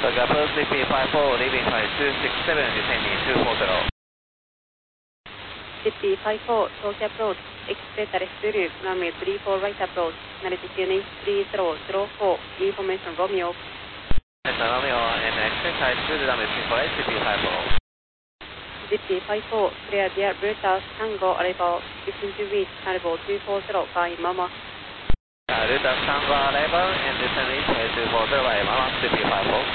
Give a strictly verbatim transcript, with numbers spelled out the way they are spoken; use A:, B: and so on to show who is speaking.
A: Singapore Z P five four, leaving flight two six seven, descending two four zero.
B: Z P five four, Tokyo approach, expect Zulu, runway three four right approach, altitude three zero zero four, information Romeo.
A: Delta Romeo, and expect altitude runway three four right, Z P five four.
B: Z P five four, clear dear Brutus, Tango, arrival, fifteen to reach, arrival two four zero by Mama.
A: Uh, Brutus, Tango, arrival, and descending two four zero by Mama, Z P five four.